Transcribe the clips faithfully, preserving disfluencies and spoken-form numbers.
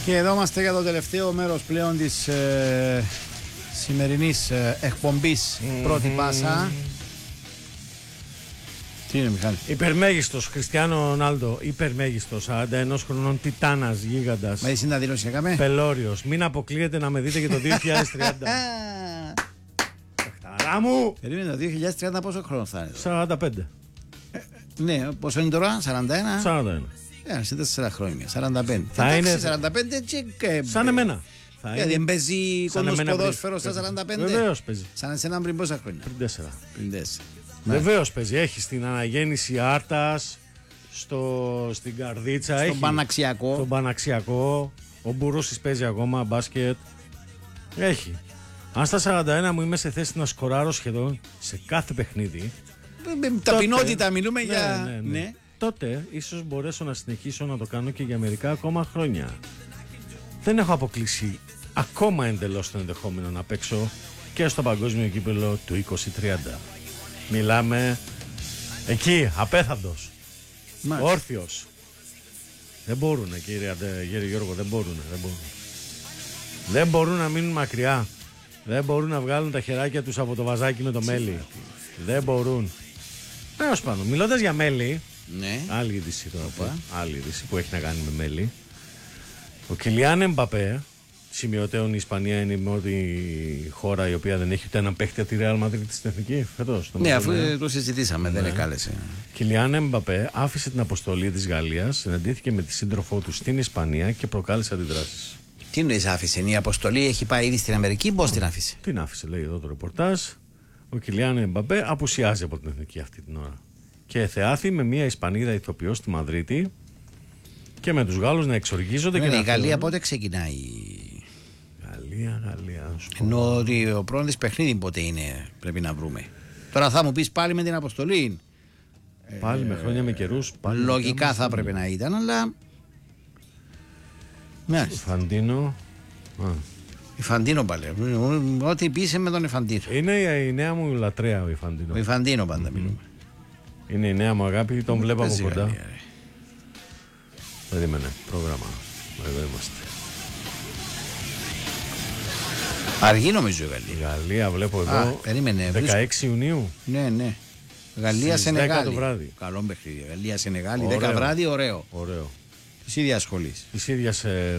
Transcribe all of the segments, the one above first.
Και εδώ είμαστε για το τελευταίο μέρος πλέον της ε, σημερινής ε, εκπομπής mm-hmm. Πρώτη Πάσα. Τι είναι, Μιχάλη? Υπερμέγιστος Κριστιάνο Ρονάλντο, υπερμέγιστος, σαράντα ένα χρονών, τιτάνας, γίγαντας. Μα εσύ να δήλωση έκαμε. Πελώριος, μην αποκλείεται να με δείτε και το δύο χιλιάδες τριάντα. Αχταρά μου! Περίμενε, το δύο χιλιάδες τριάντα πόσο χρόνο θα είναι? σαράντα πέντε. Ε, ναι, πόσο είναι τώρα, σαράντα ένα. σαράντα ένα. Ε, σε τέσσερα χρόνια, σαράντα πέντε. Θα εντάξει, είναι σαράντα πέντε και... σαν εμένα. Δηλαδή παίζει κόντος ποδόσφαιρο στα σαράντα πέντε. Βεβαίως παίζει. Σαν εσένα πριν πόσα χρόνια? Πριν τέσσερα. Πριν τέσσερα. Βεβαίως παίζει. Έχει στην αναγέννηση Άρτας, στο, στην Καρδίτσα. Στον έχει, Παναξιακό. Στον Παναξιακό. Ο Μπουρούσης παίζει ακόμα μπάσκετ. Έχει. Αν στα σαράντα ένα μου είμαι σε θέση να σκοράρω σχεδόν σε κάθε παιχνίδι. Με ταπεινότητα μιλούμε ναι, για. Ναι, ναι. Ναι. Τότε ίσως μπορέσω να συνεχίσω να το κάνω και για μερικά ακόμα χρόνια. Δεν έχω αποκλείσει ακόμα εντελώς το ενδεχόμενο να παίξω και στο παγκόσμιο κύπελλο του είκοσι τριάντα. Μιλάμε εκεί, απέθαντος, Μάλιστα. όρθιος. Δεν μπορούν, κύριε, κύριε Γιώργο, δεν μπορούν, δεν μπορούν. Δεν μπορούν να μείνουν μακριά. Δεν μπορούν να βγάλουν τα χεράκια τους από το βαζάκι με το μέλι. Δεν μπορούν. Τέλος πάντων, μιλώντας για μέλι, ναι. άλλη είδηση τώρα, άλλη είδηση που έχει να κάνει με μέλι. Ο Κιλιάν Εμπαπέ, σημειωτέων η Ισπανία είναι η μόνη χώρα η οποία δεν έχει ούτε έναν παίχτη από τη Real Madrid στην εθνική φέτος. Ναι, αφού το συζητήσαμε, ναι. Δεν εκάλεσε. Κιλιάν Εμπαπέ άφησε την αποστολή της Γαλλίας, συναντήθηκε με τη σύντροφό του στην Ισπανία και προκάλεσε αντιδράσεις. Τι εννοείς άφησε? Η αποστολή έχει πάει ήδη στην Αμερική, πώς την άφησε? Την άφησε, λέει εδώ το ρεπορτάζ. Ο Κιλιάν Εμπαπέ απουσιάζει από την εθνική αυτή την ώρα. Και θεάθη με μια Ισπανίδα ηθοποιό στη Μαδρίτη και με τους Γάλλους να εξοργίζονται. Ναι, και η να Γαλλία θέλουν... πότε ξεκινάει? Γαλλία, Γαλλία. Ενώ ότι ο πρώτο της παιχνίδι πότε είναι, πρέπει να βρούμε. Τώρα θα μου πεις πάλι με την αποστολή. Πάλι ε, με χρόνια με καιρούς. Λογικά θα έπρεπε να ήταν, αλλά. Ναι. Φαντίνο. Α. Η Φαντίνο πάλι. Ό,τι πείσαι με τον Φαντίνο. Είναι η νέα μου λατρεία ο Φαντίνο. Ο Φαντίνο πάντα mm-hmm. μιλούμε. Είναι η νέα μου αγάπη, τον βλέπω από κοντά. Γαλλία, περίμενε, πρόγραμμα. Εδώ είμαστε. Αργή νομίζω η Γαλλία. Η Γαλλία βλέπω εδώ. Α, περίμενε. δεκαέξι Ιουνίου. Ναι, ναι. Γαλλία Σενεγάλη. το βράδυ. Καλό παιχνίδι. Γαλλία Σενεγάλη. δέκα βράδυ, ωραίο. Ωραίο. Τη ίδια σχολή. Τη ίδια ε,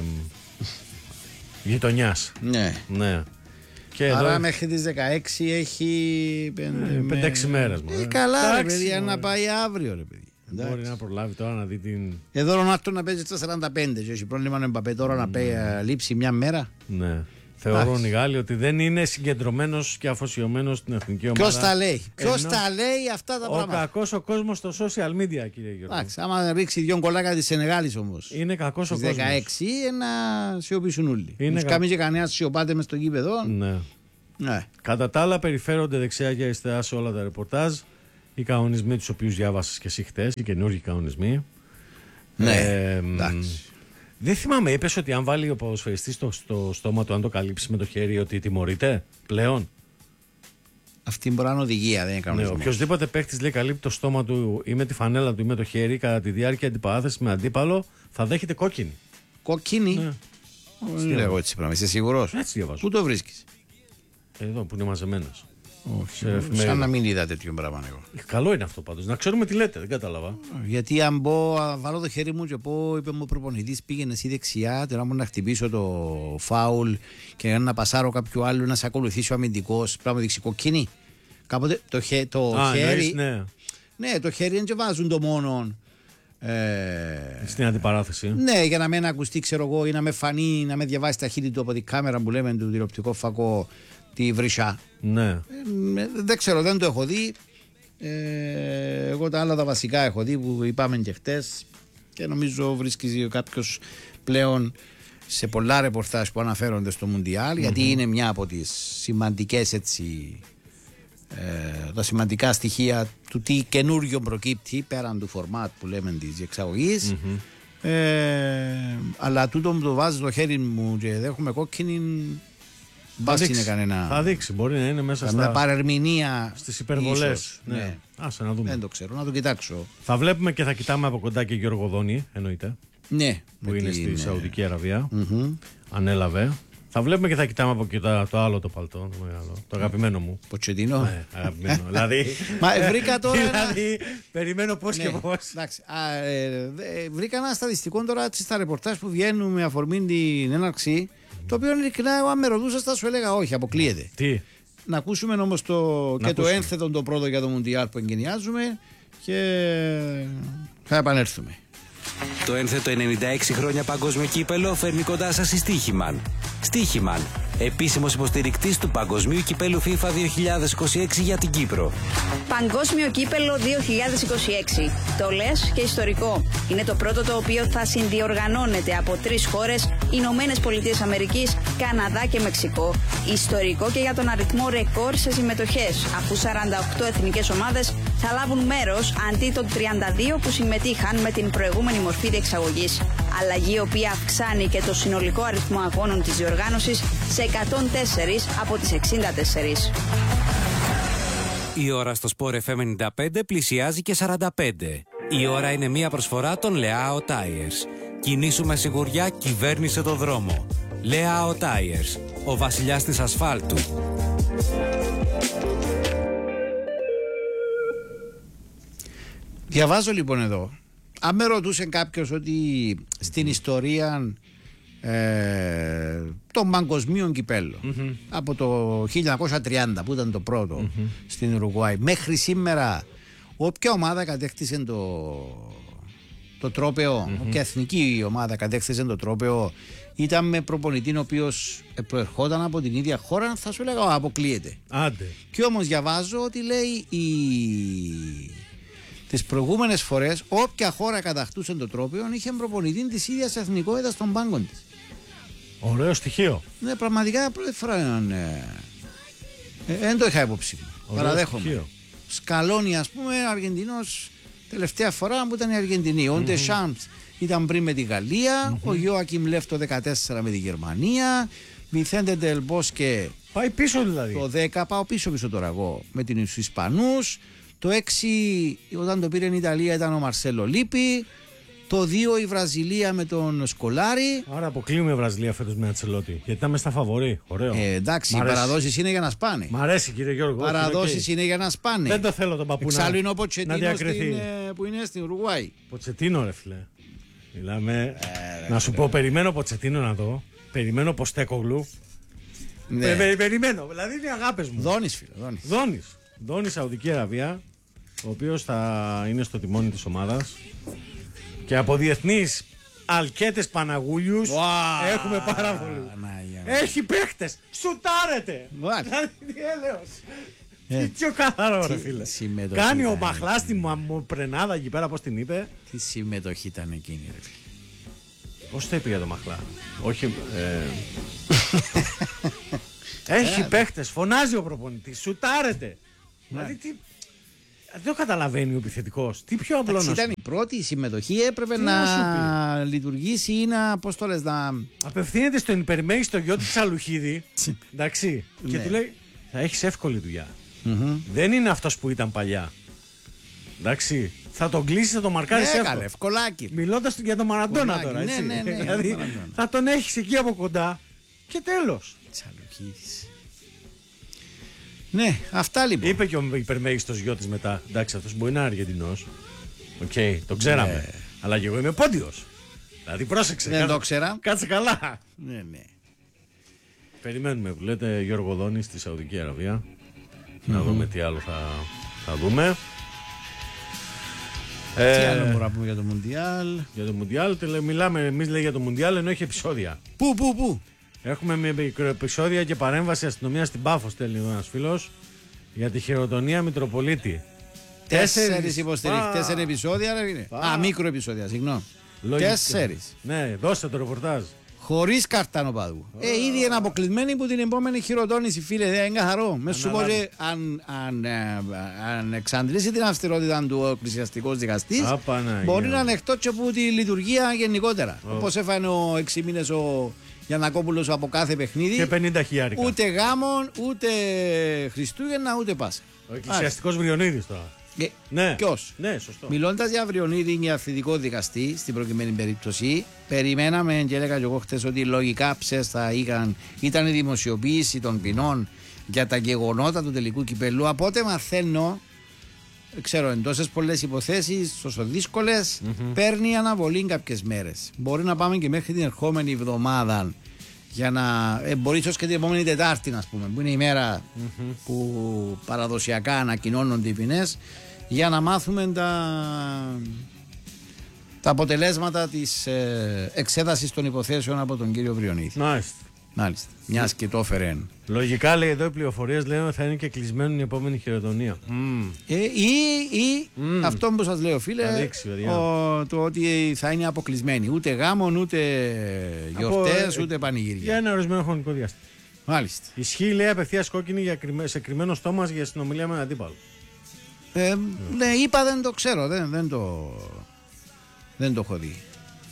γειτονιά. Ναι. ναι. Και άρα εδώ... μέχρι τις δεκαέξι έχει πέντε έξι μέρες. Ε, καλά, ρε παιδιά, να πάει αύριο, ρε παιδιά. Δεν μπορεί να προλάβει τώρα να δει την. Εδώ ο Ρονάλντο να παίζει στα σαράντα πέντε. Και έχει πρόβλημα να Εμπαπέ τώρα να παίζει, λείψει μια μέρα. Ναι. Θεωρούν οι Γάλλοι ότι δεν είναι συγκεντρωμένος και αφοσιωμένος στην εθνική ομάδα. Ποιος τα λέει? Ποιος τα λέει αυτά τα ο πράγματα? Ο κακός ο κόσμος στο social media, κύριε Γιώργο. Εντάξει, άμα ρίξει δυο κολλάκα της Σενεγάλης όμως. Είναι κακός ο κόσμος. δεκαέξι να σιωπήσουν όλοι. Είναι κα... Κάμει και κανένας σιωπάται μες στο γήπεδο. Ναι. ναι. Κατά τα άλλα, περιφέρονται δεξιά και αριστερά σε όλα τα ρεπορτάζ. Οι κανονισμοί τους οποίους διάβασες και εσύ χτες, οι καινούργιοι κανονισμοί. Ναι. Ε, εντάξει. Δεν θυμάμαι, είπες ότι αν βάλει ο ποδοσφαιριστής στο, στο στόμα του, αν το καλύψει με το χέρι, ότι τιμωρείται πλέον. Αυτή μπορεί να είναι οδηγία, δεν είναι κανονισμός. Ναι, οποιοδήποτε παίχτης λέει καλύπτει το στόμα του ή με τη φανέλα του ή με το χέρι κατά τη διάρκεια αντιπαράθεσης με αντίπαλο, θα δέχεται κόκκινη. Κόκκινη? Ναι. Δεν λέω έτσι πράγμα, είσαι σίγουρος? Έτσι διαβάζω. Πού το βρίσκεις? Εδώ που είναι μαζεμένος. Όχι, σαν να μην είδα τέτοιο πράγμα εγώ. Καλό είναι αυτό πάντως. Να ξέρουμε τι λέτε, δεν κατάλαβα. Γιατί αν μπω, βάλω το χέρι μου και πω, είπε μου ο προπονητής, πήγαινε εσύ δεξιά, τώρα μου να χτυπήσω το φάουλ και να πασάρω κάποιο άλλο, να σε ακολουθήσει ο αμυντικός, πρέπει να μου δείξει κοκκίνη. Κάποτε το, χε, το Α, χέρι. Ναι. ναι, το χέρι δεν βάζουν το μόνο. Ε, στην αντιπαράθεση. Ναι, για να με ακουστεί, ξέρω εγώ, ή να με φανεί, να με διαβάσει ταχύτητα του από την κάμερα που λέμε του τηλεοπτικό φακό. Τη βρυσιά. Ναι. Ε, δεν ξέρω, δεν το έχω δει. Ε, εγώ τα άλλα τα βασικά έχω δει που είπαμε και χτες και νομίζω βρίσκει κάποιος πλέον σε πολλά ρεπορτάζ που αναφέρονται στο Μουντιάλ, mm-hmm. γιατί είναι μια από τις σημαντικές έτσι, ε, τα σημαντικά στοιχεία του τι καινούριο προκύπτει πέραν του φορμάτ που λέμε της εξαγωγής. Mm-hmm. ε, αλλά τούτο μου το βάζει στο χέρι μου και δέχομαι κόκκινη. Θα δείξει, είναι κανένα... θα δείξει, μπορεί να είναι μέσα στα... παρερμηνία στις υπερβολές. Ναι. Ναι. Άσε να δούμε. Δεν το ξέρω, να το κοιτάξω. Θα βλέπουμε και θα κοιτάμε από κοντά και Γιώργο Δόνη, εννοείται. Ναι. Που είναι στη την... Σαουδική Αραβία. Mm-hmm. Ανέλαβε. Θα βλέπουμε και θα κοιτάμε από εκεί το, το άλλο το παλτό, το μεγάλο. Το αγαπημένο μου. Ποτσετίνο. Ναι, αγαπημένο. δηλαδή. Μα βρήκα τώρα. δηλαδή, περιμένω πώς ναι, και πώς. Εντάξει. Α, ε, ε, βρήκα ένα στατιστικό τώρα στα ρεπορτάζ που βγαίνουν με αφορμή την έναρξη. Το οποίο ειλικρινά, εγώ αν με ρωτούσες, θα σου έλεγα όχι, αποκλείεται. Τι. Να ακούσουμε όμως το, και ακούσουμε. Το ένθετο το πρώτο για το Μουντιάλ που εγκαινιάζουμε και θα επανέλθουμε. Το ένθετο ενενήντα έξι χρόνια παγκόσμιο κύπελο φέρνει κοντά σας η Στίχημαν. Στίχημαν, επίσημος υποστηρικτής του Παγκοσμίου Κυπέλου FIFA δύο χιλιάδες είκοσι έξι για την Κύπρο. Παγκόσμιο Κύπελο δύο χιλιάδες είκοσι έξι. Το λες και ιστορικό. Είναι το πρώτο το οποίο θα συνδιοργανώνεται από τρεις χώρες, Ηνωμένες Πολιτείες Αμερικής, Καναδά και Μεξικό. Ιστορικό και για τον αριθμό ρεκόρ σε συμμετοχές, αφού σαράντα οκτώ εθνικές ομάδες θα λάβουν μέρος αντί των τριάντα δύο που συμμετείχαν με την προηγούμενη μορφή διεξαγωγής. Αλλαγή η οποία αυξάνει και το συνολικό αριθμό αγώνων της διοργάνωσης σε εκατόν τέσσερα από τις εξήντα τέσσερα. Η ώρα στο Sport εφ εμ ενενήντα πέντε πλησιάζει και σαράντα πέντε. Η ώρα είναι μια προσφορά των Leao Tires. Κινήσου με σιγουριά, κυβέρνησε το δρόμο. Leao Tires, ο βασιλιάς της ασφάλτου. Διαβάζω λοιπόν εδώ. Αν με ρωτούσε κάποιος ότι στην ιστορία ε, των παγκοσμίων κυπέλλων mm-hmm. από το χίλια εννιακόσια τριάντα που ήταν το πρώτο mm-hmm. στην Ουρουγουάη μέχρι σήμερα, όποια ομάδα κατέκτησε το, το τρόπαιο, mm-hmm. όποια εθνική ομάδα κατέκτησε το τρόπαιο, ήταν με προπονητή ο οποίος προερχόταν από την ίδια χώρα, θα σου έλεγα αποκλείεται. Άντε. Και όμως διαβάζω ότι λέει η... τις προηγούμενες φορές όποια χώρα κατακτούσε το τρόπαιο είχε προπονητή της ίδιας εθνικότητας στον πάγκο της. Ωραίο στοιχείο. Ναι, πραγματικά πρώτη φορά δεν το είχα υπόψη μου. Παραδέχομαι. Σκαλόνι, ας πούμε, Αργεντινός τελευταία φορά που ήταν η Αργεντινή. Ο Ντε Σάμπς ήταν πριν με τη Γαλλία, mm-hmm. ο Γιώακιμ Λεφ το δεκατέσσερα με τη Γερμανία, Βιθέντε Ντελ Μπόσκε πάει πίσω δηλαδή. Το δέκα, πάω πίσω πίσω τώρα εγώ με τους Ισπανούς. Το έξι όταν το πήρε η Ιταλία ήταν ο Μαρσέλο Λίπη. Το δύο η Βραζιλία με τον Σκολάρη. Άρα αποκλείουμε η Βραζιλία φέτος με Αντσελότη. Γιατί ήταν μες στα φαβορί. Ωραίο. Ε, εντάξει, οι παραδόσεις είναι για να σπάνε. Μ' αρέσει κύριε Γιώργο. Παραδόσεις okay. είναι για να σπάνε. Δεν το θέλω τον παππού. Εξάλλου είναι ο Ποτσετίνο που είναι στην Ουρουγουάη. Ποτσετίνο, ρε φιλέ. Μιλάμε. Ε, να σου πω, περιμένω Ποτσετίνο να δω. Περιμένω Ποστέκογλου. Ναι. Πε, πε, περιμένω. Δηλαδή είναι αγάπες μου. Δόνης, φίλε. Δόνης. Δόνης, Σαουδική Αραβία. Ο οποίος θα είναι στο τιμόνι της ομάδας. Και από διεθνείς αλκέτες Παναγούλιους wow. έχουμε πάρα πολύ. Έχει παίχτες. Σουτάρετε. Δηλαδή τι έλεος. Τι πιο καθαρό ρε φίλε. Κάνει ο Μαχλάς τη πρενάδα εκεί πέρα, πώς την είπε. Τι συμμετοχή ήταν εκείνη ρε φίλε. Πώς το είπε για το Μαχλά. Όχι. Έχει παίχτες. Φωνάζει ο προπονητής. Σουτάρετε. Δηλαδή τι... Δεν το καταλαβαίνει ο επιθετικός. Τι πιο απλό να σου. Ήταν η πρώτη συμμετοχή, έπρεπε να, να λειτουργήσει ή να. Πώς το λες, να. Απευθύνεται στον υπερμέγιστο γιο της Τσαλουχίδη. Εντάξει. Και του λέει: θα έχεις εύκολη δουλειά. Mm-hmm. Δεν είναι αυτός που ήταν παλιά. Εντάξει. Θα τον κλείσει, θα τον μαρκάρεις εύκολα. Ευκολάκι. Μιλώντας για τον Μαραντόνα τώρα. Έτσι. Ναι, ναι, ναι, δηλαδή θα τον έχεις εκεί από κοντά και τέλος. Τσαλουχίδης. Ναι, αυτά λοιπόν. Είπε και ο υπερμέγιστος γιο της μετά. Εντάξει, αυτός μπορεί να είναι Αργεντινός. Οκ, okay, το ξέραμε. Ναι. Αλλά και εγώ είμαι πόντιος. Δηλαδή πρόσεξε. Δεν κάτσε, το ξέρα. Κάτσε καλά. Ναι, ναι. Περιμένουμε που λέτε Γιώργο Δόνη στη Σαουδική Αραβία. Mm-hmm. Να δούμε τι άλλο θα, θα δούμε. Τι ε, άλλο μπορούμε να πούμε για το Μουντιάλ. Για το Μουντιάλ, μιλάμε εμείς λέει για το Μουντιάλ ενώ έχει επεισόδια. Πού, πού, πού. Έχουμε με μικροεπισόδια και παρέμβαση αστυνομία στην Πάφο, στέλνει εδώ ένας φίλος, για τη χειροτονία Μητροπολίτη. Τέσσερις υποστηρίχτες, τέσσερα επεισόδια. Α, μικροεπισόδια, συγγνώμη. Τέσσερις. Ναι, δώστε το ρεπορτάζ. Χωρίς καρτανοπάδου. Ε, ήδη είναι αποκλεισμένοι που την επόμενη χειροτόνηση, φίλε. Δεν είναι καθαρό. Με σου πω, αν, αν, αν εξαντλήσει την αυστηρότητα του ο εκκλησιαστικός δικαστής, μπορεί να είναι εκτός και από τη λειτουργία γενικότερα. Oh. Όπως έφανε ο έξι μήνες ο Γιαννακόπουλος από κάθε παιχνίδι. Και πενήντα χιλιάρικα. Ούτε γάμον, ούτε Χριστούγεννα, ούτε Πάσχα. Ο εκκλησιαστικός Βριονίδης τώρα. Ε, Ναι. Ποιος? Ναι, σωστό. Μιλώντας για Αυριονίδη και αθλητικό δικαστή, στην προκειμένη περίπτωση, περιμέναμε και έλεγα και εγώ χτες ότι λογικά ψες θα είχαν, ήταν η δημοσιοποίηση των ποινών για τα γεγονότα του τελικού κυπελού. Από ό,τι μαθαίνω, ξέρω, εν τόσες πολλές υποθέσεις, τόσο δύσκολες, mm-hmm. παίρνει αναβολή κάποιες μέρες. Μπορεί να πάμε και μέχρι την ερχόμενη εβδομάδα. Για να ε, μπορεί ίσως και την επόμενη Τετάρτη, ας πούμε, που είναι η μέρα mm-hmm. που παραδοσιακά ανακοινώνονται οι ποινές, για να μάθουμε τα, τα αποτελέσματα της ε, εξέτασης των υποθέσεων από τον κύριο Βριονίδη. Μάλιστα. Μάλιστα. Μιας και το έφερε. Λογικά, λέει εδώ οι πληροφορίες λένε ότι θα είναι και κλεισμένο η επόμενη χειροτονία. Mm. Ε, ή ή mm. αυτό που σας λέω, φίλε, δείξει, ο, το ότι θα είναι αποκλεισμένοι. Ούτε γάμων, ούτε γιορτές, ούτε πανηγύρια. Για ένα ορισμένο χρονικό διάστημα. Μάλιστα. Ισχύει, λέει, απευθείας κόκκινη για, σε κρυμμένο στόμα για συνομιλία με έναν αντίπαλο. Ε, mm. Ναι, είπα δεν το ξέρω, δεν, δεν, το, δεν το έχω δει.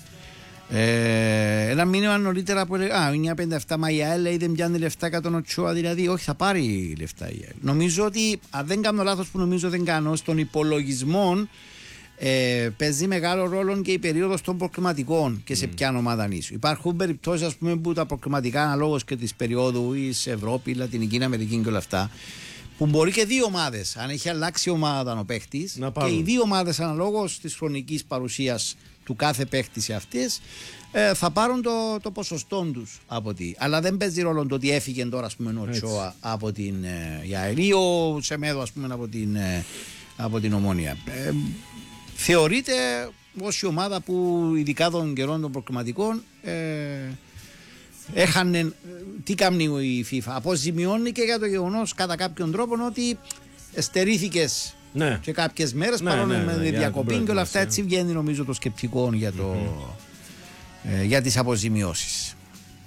Ε, ένα μήνυμα νωρίτερα που έλεγε, α, μια πενήντα επτά Μαϊαέλ λέει δεν πιάνει λεφτά κατά τον Οτσόα, δηλαδή όχι, θα πάρει λεφτά η ΑΕΛ. Νομίζω ότι, αν δεν κάνω λάθος που νομίζω δεν κάνω, στον υπολογισμό ε, παίζει μεγάλο ρόλο και η περίοδος των προκριματικών και σε mm. ποια ομάδα είσαι. Υπάρχουν περιπτώσεις, ας πούμε, που τα προκριματικά αναλόγως και της περίοδου ή σε Ευρώπη, Λατινική Αμερική και όλα αυτά, που μπορεί και δύο ομάδες, αν έχει αλλάξει ομάδα ο παίχτης, και οι δύο ομάδες αναλόγως της χρονικής παρουσίας του κάθε παίχτη σε αυτές, ε, θα πάρουν το, το ποσοστό τους από τη. Αλλά δεν παίζει ρόλο το ότι έφυγε τώρα, ας πούμε, ο Οτσόα από την ε, ΑΕΛ ή ο Σεμέδο, ας πούμε, από την, ε, από την Ομόνια. Ε, θεωρείται ως η ομάδα που ειδικά των καιρών των προκριματικών ε, έχανε, τι κάνει η FIFA, αποζημιώνει και για το γεγονός κατά κάποιον τρόπο ότι στερήθηκες ναι. και κάποιες μέρες ναι, παρόλο ναι, ναι, με ναι, διακοπή και όλα αυτά, έτσι βγαίνει νομίζω το σκεπτικό για, το, mm-hmm. ε, για τις αποζημιώσεις.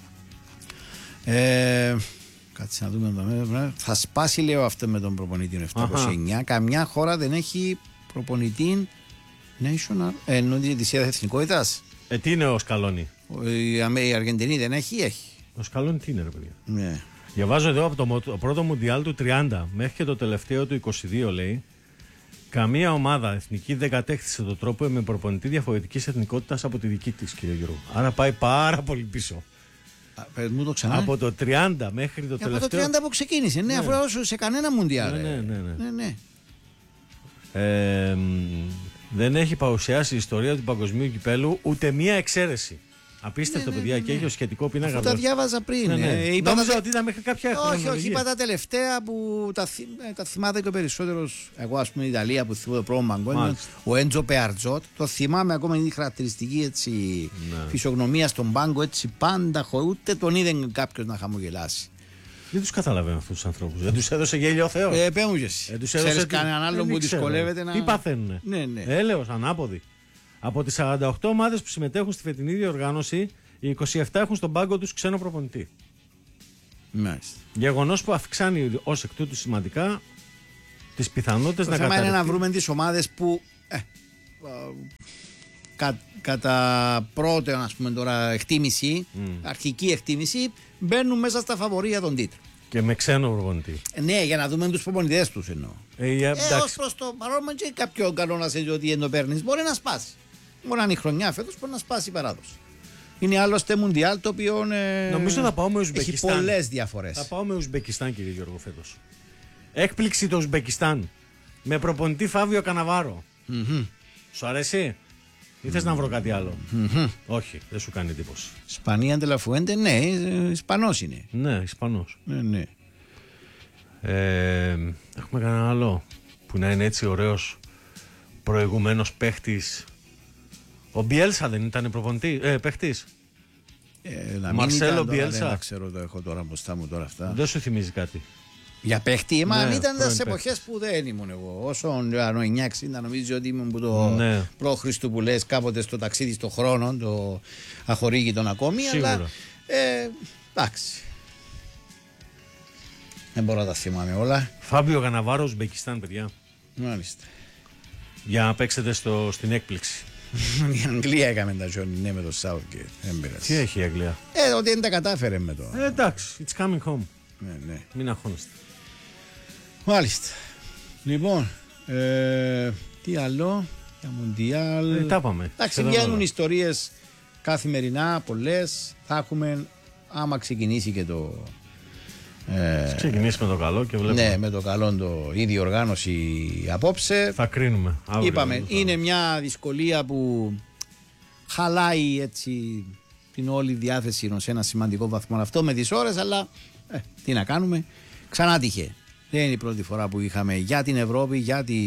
Ε, κάτσε να δούμε. Θα σπάσει, λέω, αυτό με τον προπονητή επτακόσια εννιά. Καμιά χώρα δεν έχει προπονητή national, ενώ της εθνικότητας. Ε, τι είναι ο Σκαλόνι? Η, η Αργεντινή δεν έχει, έχει. Ο Σκαλόνι τι είναι, ρε παιδιά? Ναι. Διαβάζω εδώ από το, το πρώτο Μουντιάλ του τριάντα μέχρι και το τελευταίο του είκοσι δύο, λέει, καμία ομάδα εθνική δεν κατέκτησε τον τρόπο με προπονητή διαφορετικής εθνικότητας από τη δική της, κύριε Γιώργο. Άρα πάει πάρα πολύ πίσω. Α, μου το ξανά. Από το τριάντα μέχρι το από τελευταίο. Από το τριάντα που ξεκίνησε, ναι, ναι. αφού σε κανένα Μουντιάλ. Ναι, ναι, ναι. ναι. ναι, ναι. Ε, δεν έχει παρουσιάσει η ιστορία του παγκοσμίου κυπέλου ούτε μία εξαίρεση. Απίστευτο, ναι, ναι, παιδιά, ναι, ναι. Και έχει ο σχετικό πίνακα. Τα διάβαζα πριν. Ναι, ναι. Ε, είπα Νόμιζα τα... ότι ήταν μέχρι κάποια χρονολογία. Όχι, όχι, είπα τα τελευταία που τα, θυ... τα θυμάται και ο περισσότερος. Εγώ, ας πούμε, η Ιταλία που θυμώ το πρώτο παγκόσμιο. Ο Έντζο Πεαρτζότ. Το θυμάμαι ακόμα, είναι η χαρακτηριστική έτσι, ναι. φυσιογνωμία στον πάγκο. Έτσι πάντα χω... ούτε τον είδε κάποιο να χαμογελάσει. Δεν τους καταλαβαίνω αυτούς τους ανθρώπους. Δεν τους έδωσε γέλιο ο Θεός. Ε, πέμουν και εσύ. Ξέρεις κανέναν άλλον που δυσκολεύεται να. Τι παθαίνουνε. Ναι, ναι. Έλεος, ανάποδοι. Από τις σαράντα οκτώ ομάδες που συμμετέχουν στη φετινή διοργάνωση, οι είκοσι επτά έχουν στον πάγκο τους ξένο προπονητή. Μάλιστα. Γεγονός που αυξάνει ως εκ τούτου σημαντικά τις πιθανότητες να καταρρευτεί. Το θέμα είναι να βρούμε τις ομάδες που ε, κα, κατά πρώτη, ας πούμε τώρα, εκτίμηση, mm. αρχική εκτίμηση, μπαίνουν μέσα στα φαβορία των τίτλων. Και με ξένο προπονητή. Ε, ναι, για να δούμε τους προπονητές τους εννοώ. Ε, ε, ως προς το παρόν, και κάποιο κανόνα σε ότι εν το παίρνεις μπορεί να σπάσει. Μπορεί να είναι η χρονιά φέτος, μπορεί να σπάσει η παράδοση. Είναι άλλωστε Μουντιάλ το οποίο ε, νομίζω θα πάω με Ουσμπεκιστάν. Έχει πολλές διαφορές. Θα πάω με Ουσμπεκιστάν, κύριε Γιώργο, φέτος. Έκπληξη το Ουσμπεκιστάν. Με προπονητή Φάβιο Καναβάρο. Mm-hmm. Σου αρέσει ή θες mm-hmm. να βρω κάτι άλλο? Mm-hmm. Όχι, δεν σου κάνει εντύπωση. Ισπανία Ντελαφουέντε, ναι, Ισπανός είναι. Ναι, Ισπανός. Ναι, ναι. Ε, έχουμε κανένα άλλο που να είναι έτσι ωραίος προηγουμένος παίχτης? Ο Μπιέλσα δεν ήταν προπονητή, ε, παίχτης? Ε, Μαρσέλο Μπιέλσα. Δεν ξέρω, το έχω τώρα μπροστά μου τώρα αυτά. Δεν σου θυμίζει κάτι? Για παίχτη, μα ναι, ήταν σε εποχές που δεν ήμουν εγώ. Όσο εννιά εξήντα νομίζω ότι ήμουν που το ναι. προ-Χριστού που λες κάποτε στο ταξίδι στον χρόνο, το αχορήγητον ακόμη. Σίγουρα. Αλλά ε, εντάξει. Δεν μπορώ να τα θυμάμαι όλα. Φάμπιο Καναβάρο, Ουσμπεκιστάν, παιδιά. Μάλιστα. Για να παίξετε στο, στην έκπληξη. Η Αγγλία έκαμε τα ζώνη, ναι, με το Southgate. Δεν πειράζει. Τι έχει η Αγγλία? Ε, ότι δεν τα κατάφερε με το. Ε, εντάξει, it's coming home. Ναι, ναι. Μην αγχώνεστε. Μάλιστα. Λοιπόν, Ε, τι άλλο, για Μουντιάλ. Ε, τα πάμε. Εντάξει, βγαίνουν ιστορίες καθημερινά, πολλές. Θα έχουμε, άμα ξεκινήσει και το. Ε, ξεκινήσει με το καλό και βλέπουμε. Ναι, με το καλό το ίδιο οργάνωση απόψε. Θα κρίνουμε. Αύριο, είπαμε, είναι μια δυσκολία που χαλάει έτσι την όλη διάθεση σε ένα σημαντικό βαθμό αυτό με τις ώρες, αλλά ε, τι να κάνουμε, ξανά τύχε. Δεν είναι η πρώτη φορά που είχαμε για την Ευρώπη, για τη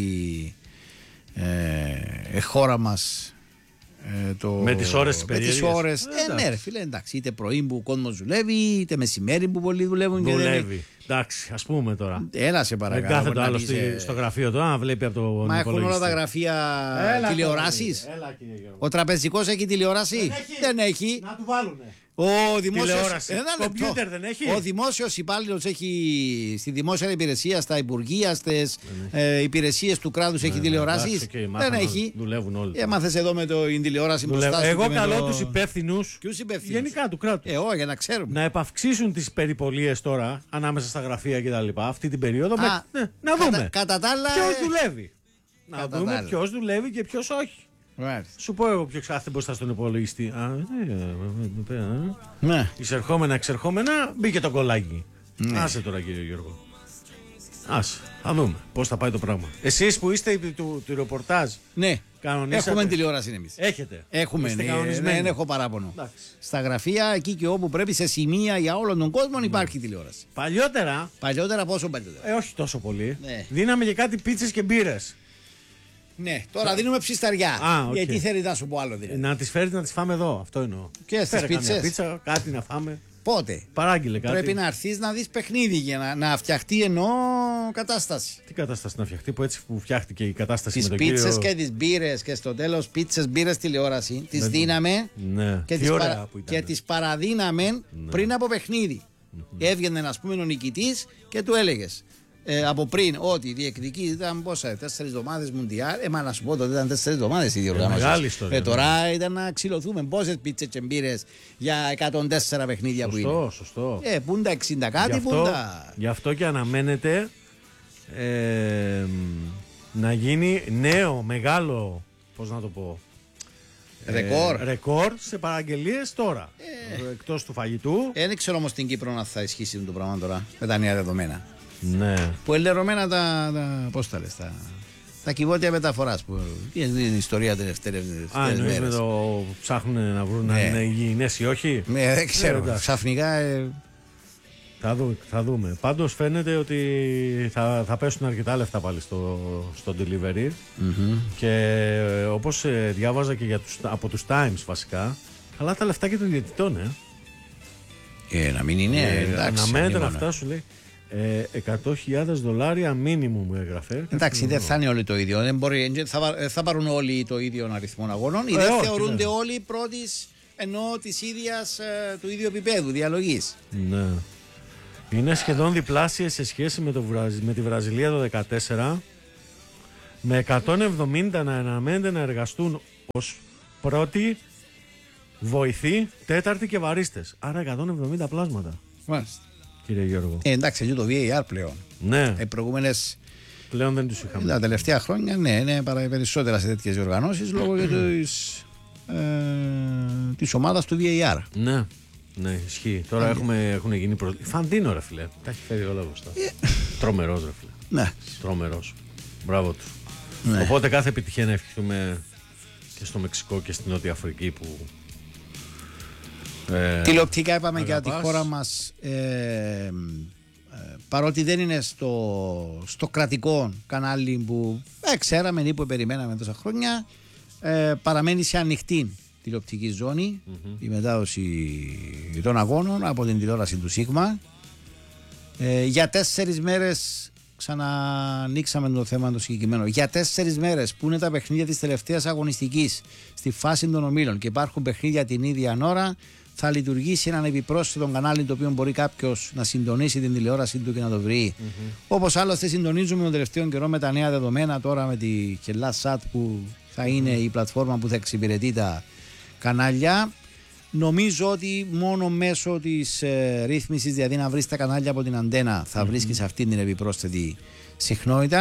ε, χώρα μας ε, το, με τις ώρες της περίεργες. Με τις ώρες, ε, ναι ρε φίλε, εντάξει, είτε πρωί που ο κόσμος δουλεύει, είτε μεσημέρι που πολλοί δουλεύουν. Δουλεύει. Και εντάξει, ας πούμε τώρα. Έλα σε παρακαλώ. Δεν κάθεται άλλο στη, στο γραφείο τώρα να βλέπει από το. Μα έχουν όλα τα γραφεία τηλεοράσεις. Ο τραπεζικός έχει τηλεόραση. Δεν έχει. Δεν έχει. Να του βάλουνε. Ο δημόσιος, κομπιούτερ δεν έχει. Ο δημόσιος υπάλληλος έχει στη δημόσια υπηρεσία, στα υπουργεία, στις ε, υπηρεσίες του κράτους έχει τηλεοράσεις. Okay, δεν έχει. Δουλεύουν όλοι. Έμαθες εδώ με το, την τηλεόραση μπροστά σου. Εγώ καλώ το... τους υπεύθυνους. Ποιους υπεύθυνους? Γενικά του κράτους. Εγώ για να ξέρουμε. Να επαυξήσουν τις περιπολίες τώρα ανάμεσα στα γραφεία κτλ. Αυτή την περίοδο. Α, με... ναι, να δούμε. Κατά, κατά τα άλλα. Ποιος δουλεύει. Να δούμε ποιος δουλεύει και ποιος όχι. Right. Σου πω εγώ ποιο κάθε μπροστά στον υπολογιστή. Α, ναι, ναι. Εισερχόμενα, εξερχόμενα, μπήκε το κολλάκι. Ναι. Άσε τώρα, κύριε Γιώργο. Άσε. Θα δούμε πώς θα πάει το πράγμα. Εσείς που είστε του, του, του ρεπορτάζ. Ναι. Κανονίσατε. Έχουμε τηλεόραση εμείς. Έχετε. Έχουμε. Ναι, δεν έχω παράπονο. Εντάξει. Στα γραφεία, εκεί και όπου πρέπει, σε σημεία για όλον τον κόσμο ναι. υπάρχει τηλεόραση. Παλιότερα. Παλιότερα, πόσο παλιότερα? Ε, όχι τόσο πολύ. Ναι. Δίναμε και κάτι πίτσες και μπύρες. Ναι, τώρα δίνουμε ψισταριά. Α, okay. Γιατί θέλει να σου πω άλλο δηλαδή. Να τις φέρεις να τις φάμε εδώ. Αυτό εννοώ. Και στις πίτσες. Πίτσα, κάτι να φάμε. Πότε? Παράγγειλε κάτι. Πρέπει να έρθεις να δεις παιχνίδι για να, να φτιαχτεί εννοώ κατάσταση. Τι κατάσταση να φτιαχτεί που έτσι που φτιάχτηκε η κατάσταση τις με τον πίτσες κύριο... και τις μπύρες και στο τέλος πίτσες, μπύρες, τηλεόραση. Τις Δεν... δίναμε ναι. και, τις παρα... και τις παραδίναμε ναι. πριν από παιχνίδι. Mm-hmm. Έβγαινε ας πούμε ο νικητής και του έλεγες. Ε, από πριν ότι διεκδικεί ήταν πόσα, τέσσερις εβδομάδες Μουντιάλ. Ε, μα να σου πω τότε ήταν τέσσερις εβδομάδες η διοργάνωση. Ε, τώρα ήταν να ξυλωθούμε. Πόσες πίτσες και μπύρες για εκατόν τέσσερα παιχνίδια σωστό, που είναι. Σωστό, σωστό. Ε, πούντα εξήντα κάτι, πούντα. Γι' αυτό και αναμένεται ε, να γίνει νέο, μεγάλο, πώς να το πω, ρεκόρ. Ε, ρεκόρ σε παραγγελίες τώρα. Ε. Εκτός του φαγητού. Δεν ξέρω όμως στην Κύπρο να θα ισχύσει το πράγμα τώρα με τα νέα δεδομένα. Ναι. Που ελερωμένα τα, τα, πώς τα λες, τα, τα κυβότια μεταφοράς που είναι η ιστορία τελευταίες μέρες. Α, εννοείς με το ψάχνουν να βρουν ναι. αν είναι υγιεινές ή όχι. Ναι, δεν ξέρω. Ναι, ξαφνικά... Ε... Θα, δούμε, θα δούμε. Πάντως φαίνεται ότι θα, θα πέσουν αρκετά λεφτά πάλι στο, στο delivery. Mm-hmm. Και όπως ε, διάβαζα και για τους, από τους Times βασικά, καλά τα λεφτά και των διαιτητών, ε. Ε, να μην είναι, ε, εντάξει. Αναμένεται να φτάσουν, λέει. Ε, εκατό χιλιάδες δολάρια μίνιμουμ μου έγραφε. Εντάξει, δεν θα είναι όλοι το ίδιο. Δεν μπορεί, θα, θα πάρουν όλοι το ίδιο αριθμό αγώνων ή ε, δεν όχι, θεωρούνται ναι. όλοι πρώτης ενώ της ίδιας ε, του ίδιου επίπεδου διαλογής. Ναι. Είναι σχεδόν διπλάσια σε σχέση με, το, με τη Βραζιλία το δύο χιλιάδες δεκατέσσερα, με εκατόν εβδομήντα να αναμένεται να εργαστούν ως πρώτοι, βοηθοί, τέταρτοι και βαρίστες. Άρα εκατόν εβδομήντα πλάσματα. Μάλιστα. Κύριε Γιώργο. Ε, εντάξει, και το βι έι αρ πλέον. Ναι. Οι προηγούμενες. Πλέον δεν τους είχαμε. Τα τελευταία χρόνια, ναι, είναι περισσότερα σε τέτοιες διοργανώσεις λόγω και της, ε, της ομάδας του βι έι αρ. Ναι, ναι, ισχύει. Τώρα έχουμε, έχουν γίνει προ... Φαντίνο, ρε φίλε. Τα έχει φέρει όλα μπροστά. Ε. Τρομερός, ρε φίλε. Ναι. Τρομερός. Μπράβο του. Ναι. Οπότε κάθε επιτυχία να ευχηθούμε και στο Μεξικό και στην Νότια Αφρική που. Ε, τηλεοπτικά είπαμε αγαπάς. Για τη χώρα μας ε, ε, παρότι δεν είναι στο, στο κρατικό κανάλι που ε, ξέραμε ή που περιμέναμε τόσα χρόνια ε, παραμένει σε ανοιχτή τηλεοπτική ζώνη mm-hmm. η μετάδοση των αγώνων από την τηλεόραση του Σίγμα ε, για τέσσερις μέρες ξανανοίξαμε το θέμα το συγκεκριμένο. Για τέσσερις μέρες που είναι τα παιχνίδια της τελευταίας αγωνιστικής στη φάση των ομίλων και υπάρχουν παιχνίδια την ίδια ώρα, θα λειτουργήσει έναν επιπρόσθετο κανάλι το οποίο μπορεί κάποιος να συντονίσει την τηλεόραση του και να το βρει. Mm-hmm. Όπως άλλωστε συντονίζουμε τον τελευταίο καιρό με τα νέα δεδομένα τώρα με τη HellasSat που θα είναι η πλατφόρμα που θα εξυπηρετεί τα κανάλια. Νομίζω ότι μόνο μέσω της ε, ρύθμισης, δηλαδή να βρεις τα κανάλια από την αντένα, θα mm-hmm. βρίσκεις αυτή την επιπρόσθετη συχνότητα.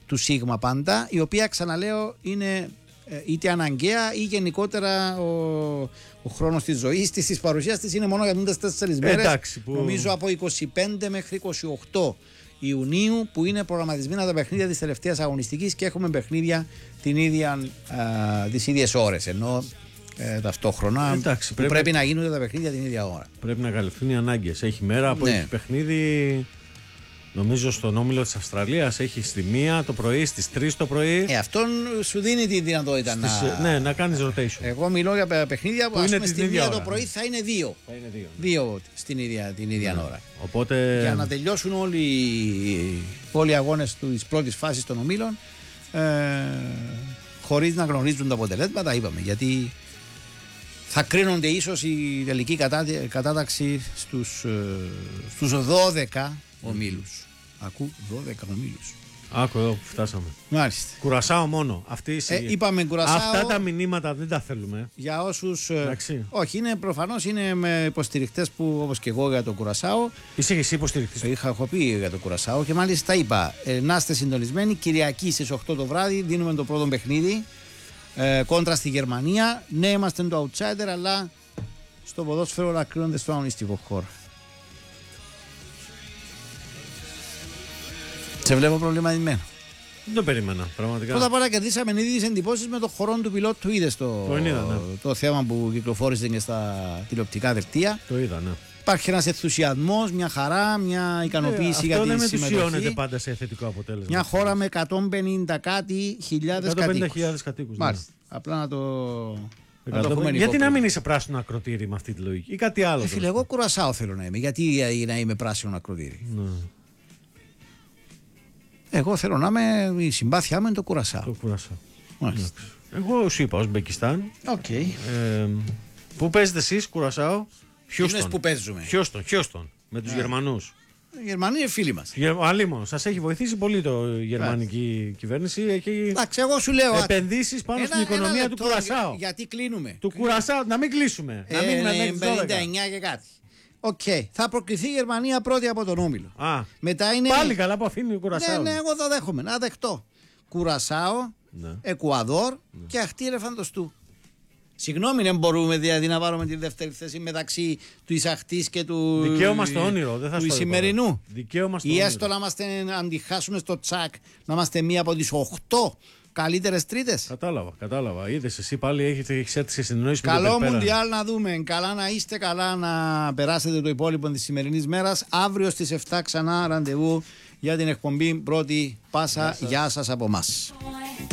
του Σίγμα πάντα, η οποία ξαναλέω είναι είτε αναγκαία ή γενικότερα ο, ο χρόνος της ζωής της, της παρουσίας της είναι μόνο για τις τέσσερις μέρες. Εντάξει, που... Νομίζω από είκοσι πέντε μέχρι είκοσι οκτώ Ιουνίου που είναι προγραμματισμένα τα παιχνίδια της τελευταίας αγωνιστικής και έχουμε παιχνίδια την ίδια, α, τις ίδιες ώρες. Ενώ ε, ταυτόχρονα Εντάξει, που πρέπει... πρέπει να γίνονται τα παιχνίδια την ίδια ώρα. Πρέπει να καλυφθούν οι ανάγκες. Έχει μέρα που ναι. έχει παιχνίδι. Νομίζω στον όμιλο της Αυστραλίας έχει στη μία το πρωί, στις τρεις το πρωί. Ε, αυτόν σου δίνει τη δυνατότητα στις, να. Ναι, να κάνεις rotation. Εγώ μιλώ για παιχνίδια που, που ας πούμε στη μία το πρωί ναι. θα είναι δύο. Θα είναι δύο. Δύο στην ίδια, την ίδια ναι. ώρα. Οπότε... Για να τελειώσουν όλοι, όλοι οι αγώνες της πρώτης φάσης των ομίλων ε, χωρίς να γνωρίζουν τα αποτελέσματα, είπαμε. Γιατί θα κρίνονται ίσως η τελική κατά, κατάταξη στους, ε, στους δώδεκα ομίλους. Ακού, δώδεκα ομίλους. Άκου εδώ που φτάσαμε. Μάλιστα. Κουρασάω μόνο. Αυτή ε, είπαμε Κουρασάω. Αυτά τα μηνύματα δεν τα θέλουμε. Για όσους. Εντάξει. Όχι, είναι προφανώς είναι με υποστηρικτές που όπως και εγώ για το Κουρασάω. Είσαι και εσύ υποστηρικτής. Είχα έχω πει για το Κουρασάω και μάλιστα είπα ε, να είστε συντονισμένοι. Κυριακή στις οκτώ το βράδυ δίνουμε το πρώτο παιχνίδι ε, κόντρα στη Γερμανία. Ναι, είμαστε το outsider, αλλά στο ποδόσφαιρο όλα κρίνονται στο αγωνιστικό χώρο. Σε βλέπω προβληματισμένο. Δεν το περίμενα, πραγματικά. Πρώτα απ' όλα κερδίσαμε ήδη τις εντυπώσεις με το χορό του πιλότου. Είδες το, το, είδα, ναι. το θέμα που κυκλοφόρησε και στα τηλεοπτικά δελτία. Το είδα, ναι. Υπάρχει ένας ενθουσιασμός, μια χαρά, μια ικανοποίηση ε, για τη συμμετοχή. Αυτό δεν μετουσιώνεται πάντα σε θετικό αποτέλεσμα. Μια χώρα με εκατόν πενήντα κάτι χιλιάδες κατοίκους. κατοίκους ναι. Μάλιστα. Απλά να το. Να το έχουμε γιατί να μην είσαι πράσινο ακροτήρι με αυτή τη λογική ή κάτι άλλο. Ε, φίλε, εγώ Κουρασάω θέλω να είμαι. Γιατί να είμαι πράσινο ακροτήρι. Ναι. Εγώ θέλω να είμαι. Η συμπάθειά μου είναι το Κουρασάω. Το Κουρασάω. Εγώ σου είπα Ουσμπεκιστάν. Okay. Ε, πού παίζετε εσείς, Κουρασάω? Χιούστον. Που παίζουμε. Χιούστον, Χιούστον. Με τους yeah. Γερμανούς. Οι Γερμανοί είναι φίλοι μας. Αλλήμον. Σας έχει βοηθήσει πολύ το η γερμανική yeah. κυβέρνηση. Έχει εντάξει, εγώ σου λέω. Επενδύσεις πάνω ένα, στην οικονομία ένα του Κουρασάω. Για, γιατί κλείνουμε. Του Κουρασάω. Να μην κλείσουμε. Ε, να μην είναι πενήντα εννιά και κάτι. Οκ. Okay. Θα προκριθεί η Γερμανία πρώτη από τον όμιλο. Α, μετά είναι. Πάλι καλά που αφήνει ο Κουρασάω. Ναι, ναι, εγώ θα δέχομαι. Να δεχτώ. Κουρασάω, ναι. Εκουαδόρ ναι. και αχτή Ελεφαντοστού. Συγγνώμη, δεν μπορούμε δηλαδή να πάρουμε τη δεύτερη θέση μεταξύ του Ισαχτής και του. Δικαίωμα στο όνειρο, δεν θα του Ισημερινού. Δικαίωμα στο ή όνειρο. έστω να είμαστε, αντιχάσουμε στο τσακ, να είμαστε μία από τις οχτώ καλύτερες τρίτες. Κατάλαβα, κατάλαβα. Είδες εσύ πάλι έχεις έρθει σε συνεννόηση με τον Καλό Μουντιάλ να δούμε. Καλά να είστε, καλά να περάσετε το υπόλοιπο της σημερινής μέρας. Αύριο στις επτά ξανά ραντεβού για την εκπομπή Πρώτη Πάσα. Γεια σας από εμάς.